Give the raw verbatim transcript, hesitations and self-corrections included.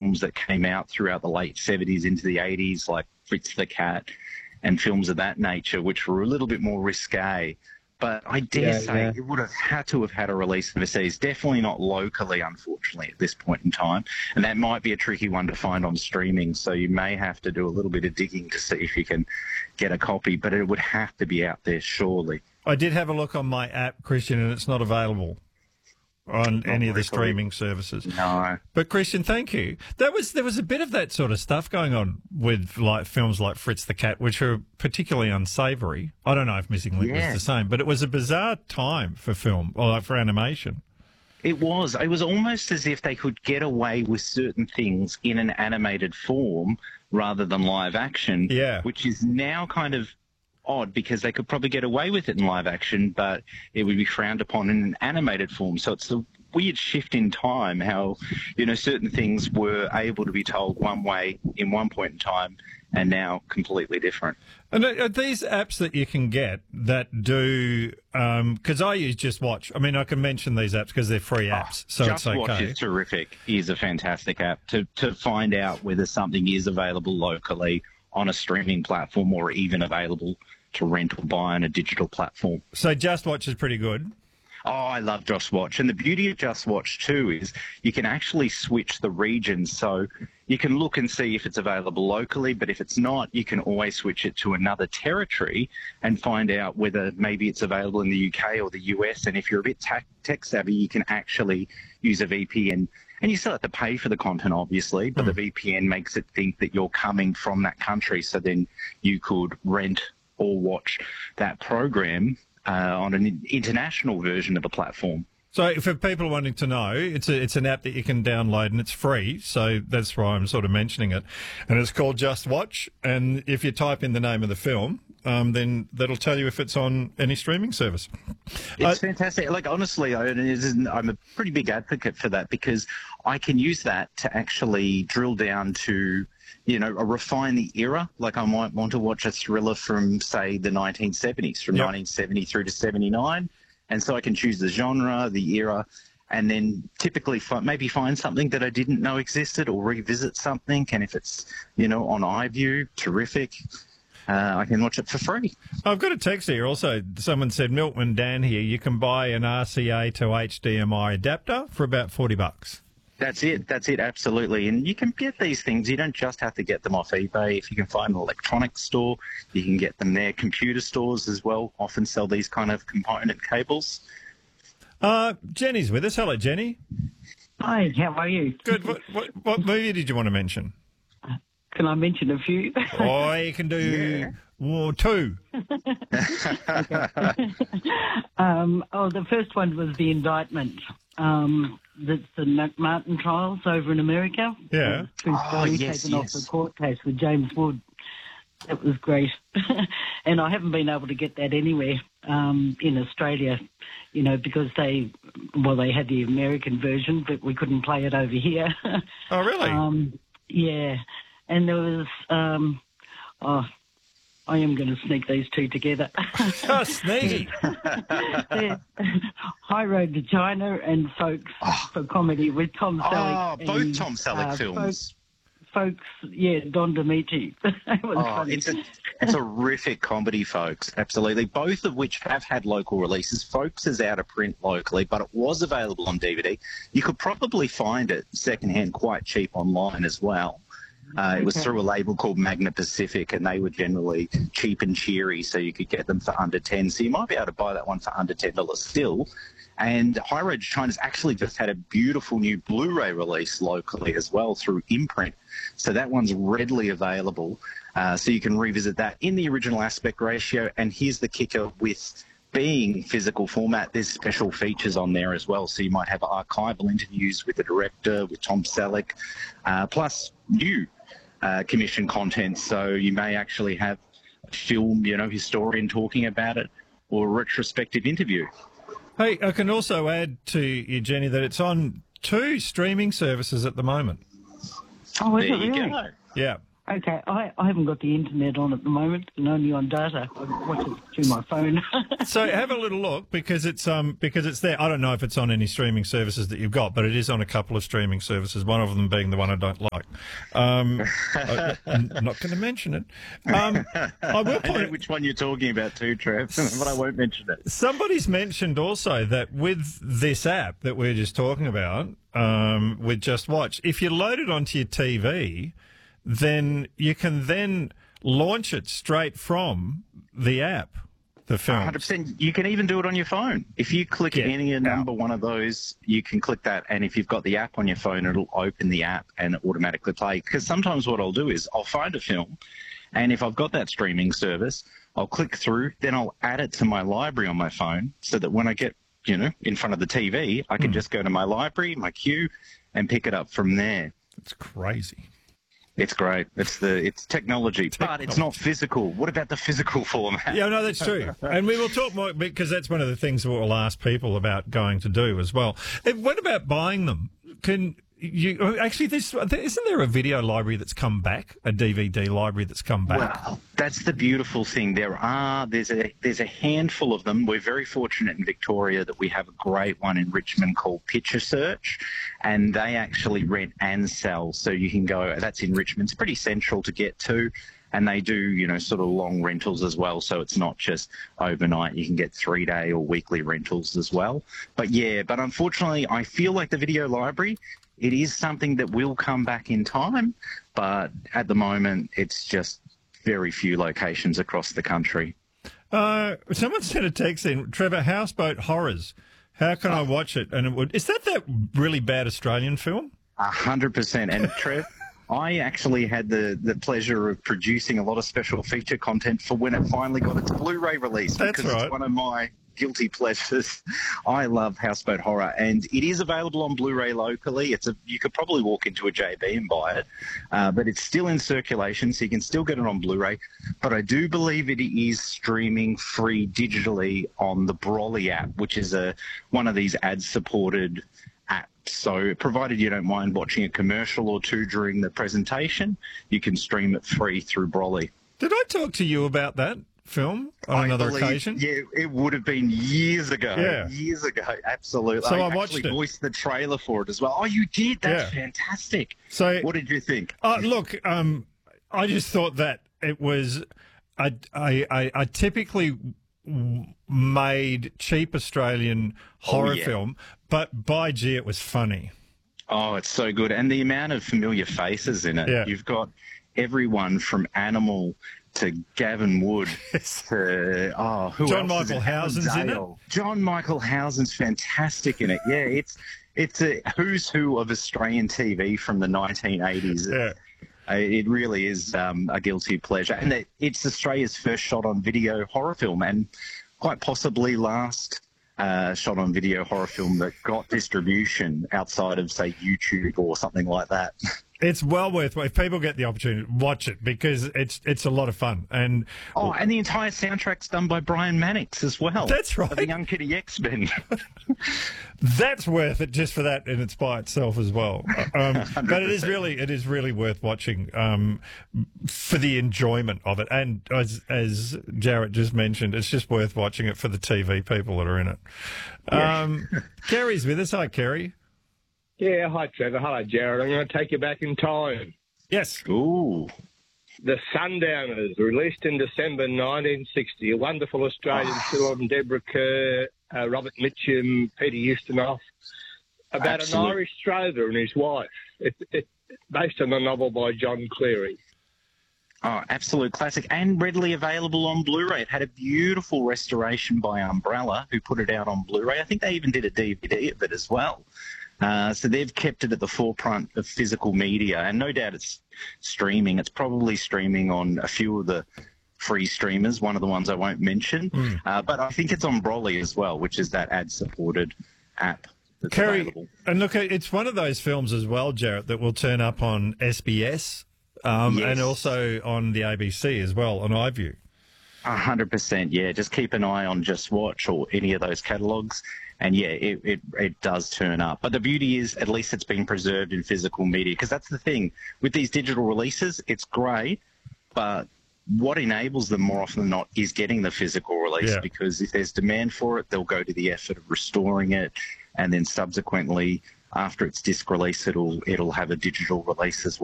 films that came out throughout the late seventies into the eighties, like Fritz the Cat and films of that nature, which were a little bit more risque. But I dare Yeah, say yeah. it would have had to have had a release overseas, definitely not locally, unfortunately, at this point in time. And that might be a tricky one to find on streaming, so you may have to do a little bit of digging to see if you can get a copy, but it would have to be out there, surely. I did have a look on my app, Christian, and it's not available on Not any of the locally. streaming services. No. But Christian, thank you. That was there was a bit of that sort of stuff going on with like films like Fritz the Cat, which are particularly unsavoury. I don't know if Missing Link Yeah. was the same, but it was a bizarre time for film or like for animation. It was. It was almost as if they could get away with certain things in an animated form rather than live action, Yeah. which is now kind of odd because they could probably get away with it in live action, but it would be frowned upon in an animated form. So it's a weird shift in time how, you know, certain things were able to be told one way in one point in time and now completely different. And are are these apps that you can get that do, because I use Just Watch. I mean, I can mention these apps because they're free apps, so Just it's Watch okay. is terrific. Is a fantastic app to, to find out whether something is available locally on a streaming platform or even available to rent or buy on a digital platform. So Just Watch is pretty good. Oh, I love Just Watch. And the beauty of Just Watch too is you can actually switch the regions. So you can look and see if it's available locally, but if it's not, you can always switch it to another territory and find out whether maybe it's available in the U K or the U S. And if you're a bit tech, tech savvy, you can actually use a V P N. And you still have to pay for the content, obviously, but Mm. the V P N makes it think that you're coming from that country. So then you could rent or watch that program uh, on an international version of the platform. So for people wanting to know, it's a, it's an app that you can download and it's free. So that's why I'm sort of mentioning it. And it's called Just Watch. And if you type in the name of the film, um, then that'll tell you if it's on any streaming service. It's Uh, fantastic. Like, honestly, I, it isn't- I'm a pretty big advocate for that because I can use that to actually drill down to, you know, refine the era. Like, I might want to watch a thriller from, say, the nineteen seventies, from Yep. nineteen seventy through to seventy-nine. And so I can choose the genre, the era, and then typically fi- maybe find something that I didn't know existed or revisit something. And if it's, you know, on iView, terrific. Uh, I can watch it for free. I've got a text here also. Someone said, Milkman Dan here, you can buy an R C A to H D M I adapter for about forty bucks. That's it. That's it. Absolutely. And you can get these things. You don't just have to get them off eBay. If you can find an electronics store, you can get them there. Computer stores as well often sell these kind of component cables. Uh, Jenny's with us. Hello, Jenny. Hi, how are you? Good. What, what, what movie did you want to mention? Can I mention a few? Oh, you can do well, two. um, oh, the first one was The Indictment. Um, that's the McMartin trials over in America. Yeah. True Oh, story, yes, taken yes. off the court case with James Wood. That was great. And I haven't been able to get that anywhere um, in Australia, you know, because they, well, they had the American version, but we couldn't play it over here. Oh, really? Um, yeah. And there was, um, oh, I am going to sneak these two together. Oh, sneaky. Yeah. High Road to China and Folks for comedy with Tom Oh, Selleck. both and, Tom Selleck uh, films. Folks, folks, yeah, Don DeMichi. It was Oh, funny. it's a, it's a terrific comedy, folks. Absolutely. Both of which have had local releases. Folks is out of print locally, but it was available on D V D. You could probably find it secondhand quite cheap online as well. Uh, it was Okay. through a label called Magna Pacific, and they were generally cheap and cheery, so you could get them for under ten. So you might be able to buy that one for under ten dollars still. And High Road to China's actually just had a beautiful new Blu-ray release locally as well through Imprint. So that one's readily available. Uh, so you can revisit that in the original aspect ratio. And here's the kicker with being physical format, there's special features on there as well. So you might have archival interviews with the director, with Tom Selleck, uh, plus new uh, commission content. So you may actually have a film, you know, historian talking about it or a retrospective interview. Hey, I can also add to you, Jenny, that it's on two streaming services at the moment. Oh, is There it you really? go. Yeah. Okay, I, I haven't got the internet on at the moment, and only on data. I watch it through my phone. So have a little look because it's um because it's there. I don't know if it's on any streaming services that you've got, but it is on a couple of streaming services. One of them being the one I don't like. Um, I, I'm not going to mention it. Um, I will I know point. which one you're talking about too, Trev, but I won't mention it. Somebody's mentioned also that with this app that we're just talking about, um, with Just Watch, if you load it onto your T V, then you can then launch it straight from the app, the film. one hundred percent. You can even do it on your phone. If you click Get any out. number one of those, you can click that, and if you've got the app on your phone, it'll open the app and automatically play. Because sometimes what I'll do is I'll find a film, and if I've got that streaming service, I'll click through, then I'll add it to my library on my phone so that when I get, you know, in front of the T V, I can Mm. just go to my library, my queue, and pick it up from there. It's crazy. It's great. It's the it's technology, but it's not physical. What about the physical format? Yeah, no, that's true. And we will talk more because that's one of the things that we'll ask people about going to do as well. And what about buying them? Can you actually? This isn't there a video library that's come back, a D V D library that's come back? Well, that's the beautiful thing. There are there's a there's a handful of them. We're very fortunate in Victoria that we have a great one in Richmond called Picture Search, and they actually rent and sell. So you can go. That's in Richmond. It's pretty central to get to. And they do, you know, sort of long rentals as well. So it's not just overnight. You can get three-day or weekly rentals as well. But, yeah, but unfortunately, I feel like the video library, it is something that will come back in time. But at the moment, it's just very few locations across the country. Uh, someone sent a text in, Trevor, Houseboat Horrors. How can I watch it? And it would. Is that that really bad Australian film? A hundred percent. And Trev, I actually had the, the pleasure of producing a lot of special feature content for when it finally got its Blu-ray release. That's because right. It's one of my guilty pleasures. I love Houseboat Horror, and it is available on Blu-ray locally. It's a you could probably walk into a J B and buy it, uh, but it's still in circulation, so you can still get it on Blu-ray. But I do believe it is streaming free digitally on the Brolly app, which is a one of these ad-supported apps. So provided you don't mind watching a commercial or two during the presentation, you can stream it free through Brolly. Did I talk to you about that film on I another believe- occasion? Yeah, it would have been years ago. Yeah. Years ago, absolutely. So I actually watched it. voiced the trailer for it as well. Oh, you did? That's Yeah. fantastic. So What did you think? Uh, look, um, I just thought that it was. I, I, I, I typically w- made cheap Australian horror yeah. film, but by gee, it was funny. Oh, it's so good. And the amount of familiar faces in it. Yeah. You've got everyone from Animal to Gavin Wood to, oh, who John else is Michael Housen's Alan in it? Dale. John Michael Housen's fantastic in it. Yeah, it's it's a who's who of Australian T V from the nineteen eighties. Yeah. Uh, It really is um, a guilty pleasure. And it- it's Australia's first shot on video horror film, and quite possibly last uh, shot on video horror film that got distribution outside of, say, YouTube or something like that. It's well worth. If people get the opportunity, watch it because it's it's a lot of fun. And Oh, and the entire soundtrack's done by Brian Mannix as well. That's right. Of the Young Kitty X-Men. that's worth it just for that, and it's by itself as well. Um, but it is really, it is really worth watching um, for the enjoyment of it. And as as Jarrett just mentioned, it's just worth watching it for the T V people that are in it. Yeah. Um, Kerry's with us. Hi, Kerry. Yeah, hi Trevor. Hello, Jared. I'm going to take you back in time. Yes. Ooh. The Sundowners, released in December nineteen sixty, a wonderful Australian film, Deborah Kerr, uh, Robert Mitchum, Peter Ustinov, about Absolute. an Irish drover and his wife. It's it, based on a novel by John Cleary. Oh, absolute classic, and readily available on Blu-ray. It had a beautiful restoration by Umbrella, who put it out on Blu-ray. I think they even did a D V D of it as well. Uh, so they've kept it at the forefront of physical media, and no doubt it's streaming. It's probably streaming on a few of the free streamers, one of the ones I won't mention. Mm. Uh, but I think it's on Brolly as well, which is that ad-supported app that's Kerry, available. and look, it's one of those films as well, Jarrett, that will turn up on S B S um, Yes. and also on the A B C as well, on iView. A hundred percent, yeah. Just keep an eye on Just Watch or any of those catalogues, And yeah, it, it, it does turn up. But the beauty is at least it's been preserved in physical media, because that's the thing. With these digital releases, it's great, but what enables them more often than not is getting the physical release, Yeah. because if there's demand for it, they'll go to the effort of restoring it, and then subsequently, after its disc release, it'll it'll have a digital release as well.